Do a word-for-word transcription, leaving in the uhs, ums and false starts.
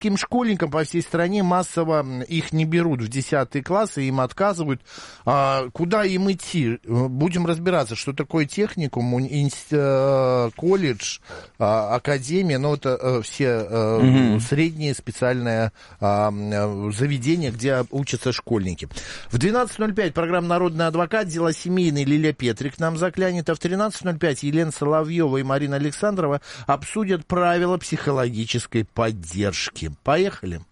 Российским школьникам по всей стране массово их не берут в десятые классы, им отказывают. А, куда им идти? Будем разбираться, что такое техникум, инст, колледж, а, академия, ну, это а, все а, угу. средние специальные а, заведения, где учатся школьники. В двенадцать ноль пять программа «Народный адвокат», дела семейные, Лилия Петрик нам заглянет, а в тринадцать ноль пять Елена Соловьева и Марина Александрова обсудят правила психологической поддержки. Поехали.